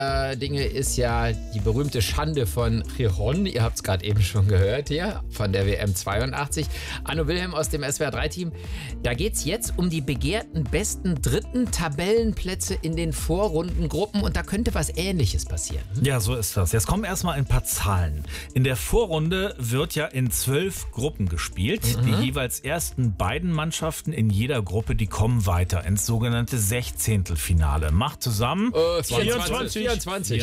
Dinge ist ja die berühmte Schande von Gijón. Ihr habt es gerade eben schon gehört hier von der WM 82. Anno Wilhelm aus dem SWR3-Team. Da geht es jetzt um die begehrten besten dritten Tabellenplätze in den Vorrundengruppen und da könnte was Ähnliches passieren. Ja, so ist das. Jetzt kommen erstmal ein paar Zahlen. In der Vorrunde wird ja in 12 Gruppen gespielt. Die jeweils ersten beiden Mannschaften in jeder Gruppe, die kommen weiter ins sogenannte Sechzehntelfinale. Macht zusammen 24.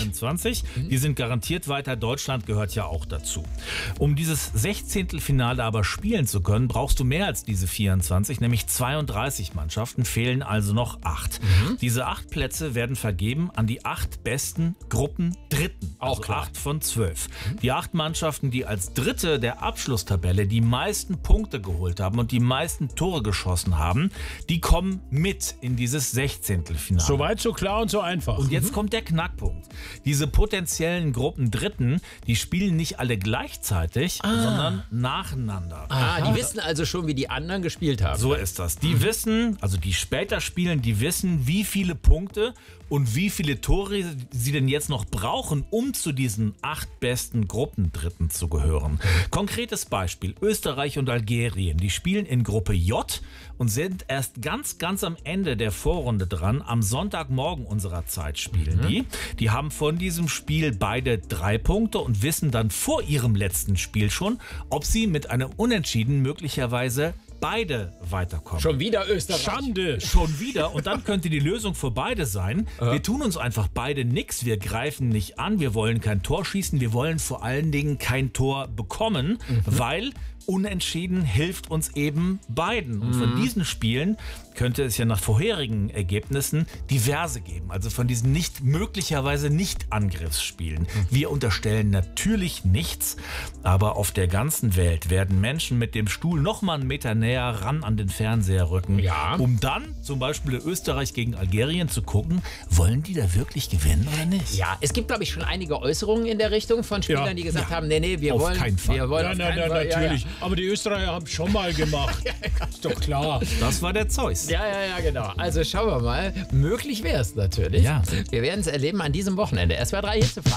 Die sind garantiert weiter. Deutschland gehört ja auch dazu. Um dieses Sechzehntelfinale aber spielen zu können, brauchst du mehr als diese 24, nämlich 32 Mannschaften, fehlen also noch 8. Diese 8 Plätze werden vergeben an die 8 besten Gruppendritten. Auch klar. 8 von 12. Die 8 Mannschaften, die als Dritte der Abschlusstabelle die meisten Punkte geholt haben und die meisten Tore geschossen haben, die kommen mit in dieses Sechzehntelfinale. Soweit so klar und so einfach. Und jetzt kommt der Knackpunkt. Diese potenziellen Gruppendritten, die spielen nicht alle gleichzeitig, sondern nacheinander. Die wissen also schon, wie die anderen gespielt haben. So ist das. Die wissen, also die später spielen, die wissen, wie viele Punkte und wie viele Tore sie denn jetzt noch brauchen, um zu diesen 8 besten Gruppendritten zu gehören. Konkretes Beispiel: Österreich und Algerien. Die spielen in Gruppe J und sind erst ganz am Ende der Vorrunde dran. Am Sonntagmorgen unserer Zeit spielen die. Die haben von diesem Spiel beide 3 Punkte und wissen dann vor ihrem letzten Spiel schon, ob sie mit einem Unentschieden möglicherweise beide weiterkommen. Schon wieder Österreich. Schande. Schon wieder. Und dann könnte die Lösung für beide sein: Wir tun uns einfach beide nichts. Wir greifen nicht an. Wir wollen kein Tor schießen. Wir wollen vor allen Dingen kein Tor bekommen, weil Unentschieden hilft uns eben beiden. Und von diesen Spielen könnte es ja nach vorherigen Ergebnissen diverse geben. Also von diesen möglicherweise nicht Angriffsspielen. Wir unterstellen natürlich nichts, aber auf der ganzen Welt werden Menschen mit dem Stuhl noch mal einen Meter näher ran an den Fernseher rücken, um dann zum Beispiel Österreich gegen Algerien zu gucken, wollen die da wirklich gewinnen oder nicht? Ja, es gibt, glaube ich, schon einige Äußerungen in der Richtung von Spielern, die gesagt haben, nee, wir Auf wollen keinen Fall. Wir wollen Nein, natürlich. Aber die Österreicher haben es schon mal gemacht. Ist doch klar. Das war der Zeus. Ja, genau. Also schauen wir mal. Möglich wäre es natürlich. Ja. Wir werden es erleben an diesem Wochenende. SWR3 Hitzefrei.